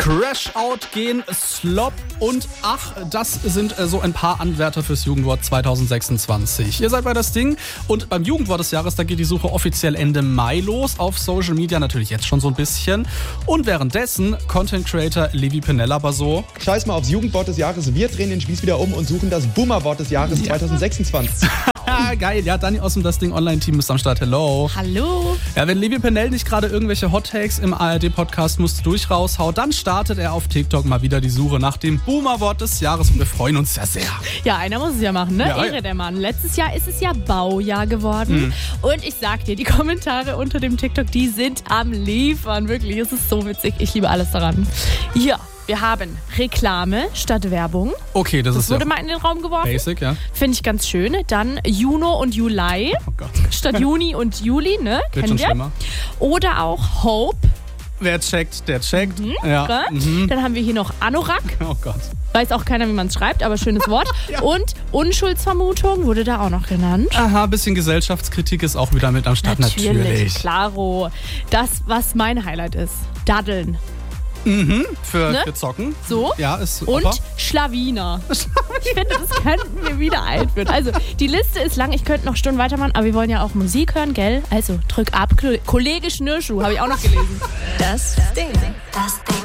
Crash Out gehen, Slop und Ach, das sind so ein paar Anwärter fürs Jugendwort 2026. Ihr seid bei das Ding und beim Jugendwort des Jahres, da geht die Suche offiziell Ende Mai los, auf Social Media natürlich jetzt schon so ein bisschen. Und währenddessen Content Creator Levi Pennell aber so: Scheiß mal aufs Jugendwort des Jahres, wir drehen den Spieß wieder um und suchen das Boomerwort des Jahres 2026. Geil, ja, Dani aus dem Das Ding Online-Team ist am Start. Hello. Hallo. Ja, wenn Levi Pennell nicht gerade irgendwelche Hot-Takes im ARD-Podcast musst durch raushaut, dann startet er auf TikTok mal wieder die Suche nach dem Boomerwort des Jahres und wir freuen uns ja sehr. Ja, einer muss es ja machen, ne? Ja, Ehre der Mann. Letztes Jahr ist es ja Baujahr geworden. Und ich sag dir, die Kommentare unter dem TikTok, die sind am Liefern. Wirklich, es ist so witzig. Ich liebe alles daran. Ja. Wir haben Reklame statt Werbung. Okay, das ist wurde ja mal in den Raum geworfen. basic, ja. Finde ich ganz schön. Dann Juno und Juli Oh Gott. statt Juni und Juli, ne? Wird Kennen schon wir. schlimmer. Oder auch Hope. Wer checkt, der checkt. Ja. Ne? Dann haben wir hier noch Anorak. Oh Gott. Weiß auch keiner, wie man es schreibt, aber schönes Wort. Ja. Und Unschuldsvermutung wurde da auch noch genannt. Aha, bisschen Gesellschaftskritik ist auch wieder mit am Start. Natürlich. Klaro. Das, was mein Highlight ist. Daddeln. Für Ne? Zocken. So. Ja, ist Und Opa. Schlawiner. Ich finde, das könnten wir wieder einführen. Also, die Liste ist lang. Ich könnte noch Stunden weitermachen, aber wir wollen ja auch Musik hören, gell? Also, drück ab. Kollege Schnürschuh, habe ich auch noch gelesen. Das Ding. Das Ding.